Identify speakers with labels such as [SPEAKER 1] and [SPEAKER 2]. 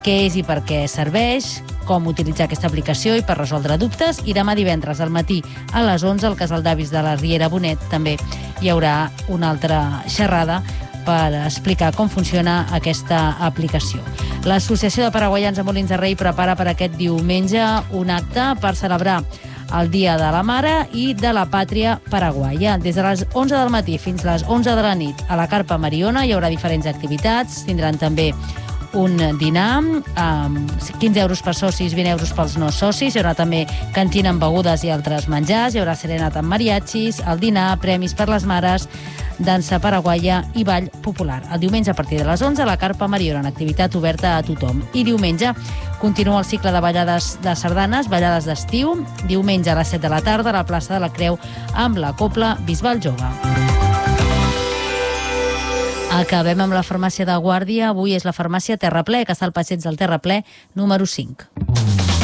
[SPEAKER 1] què és i per què serveix, com utilitzar aquesta aplicació i per resoldre dubtes. I demà divendres al matí a les 11 al Casal d'Avis de la Riera Bonet també hi haurà una altra xerrada per explicar com funciona aquesta aplicació. L'Associació de Paraguaians a Molins de Rei prepara per aquest diumenge un acte per celebrar el Dia de la Mare i de la Pàtria Paraguaia. Des de les 11 del matí fins a les 11 de la nit a la Carpa Mariona hi haurà diferents activitats. Tindran també un dinar, 15 euros per socis, 20 euros pels no socis. Hi haurà també cantina amb begudes i altres menjars. Hi haurà serenata amb mariachis, el dinar, premis per les mares, dansa paraguaia i ball popular. El diumenge a partir de les 11 a la Carpa Mariona, en activitat oberta a tothom. I diumenge continua el cicle de ballades de sardanes, ballades d'estiu. Diumenge a les 7 de la tarda a la plaça de la Creu amb la Cobla Bisbal Jove. Acabem amb la farmàcia de Guàrdia. Avui és la farmàcia Terraplè, que està al passeig del Terraplè número 5.